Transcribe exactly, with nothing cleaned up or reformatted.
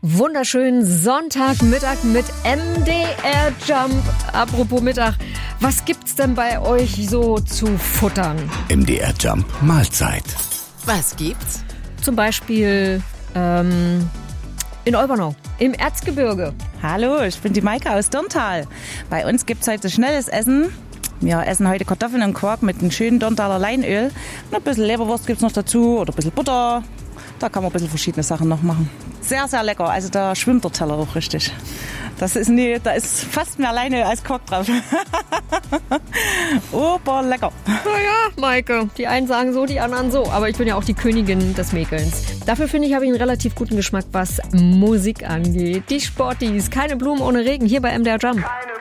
wunderschönen Sonntagmittag mit M D R Jump. Apropos Mittag, was gibt's denn bei euch so zu futtern? M D R Jump Mahlzeit. Was gibt's? Zum Beispiel ähm, in Olbernau, im Erzgebirge. Hallo, ich bin die Maike aus Dürntal. Bei uns gibt's heute schnelles Essen. Wir essen heute Kartoffeln und Quark mit einem schönen Dürntaler Leinöl. Und ein bisschen Leberwurst gibt's noch dazu oder ein bisschen Butter. Da kann man ein bisschen verschiedene Sachen noch machen. Sehr, sehr lecker. Also da schwimmt der Teller auch richtig. Das ist nie, da ist fast mehr Leinöl als Quark drauf. Ober lecker. Naja, Maike, die einen sagen so, die anderen so. Aber ich bin ja auch die Königin des Mäkelns. Dafür finde ich, habe ich einen relativ guten Geschmack, was Musik angeht. Die Sporties, keine Blumen ohne Regen, hier bei M D R Jump. Keine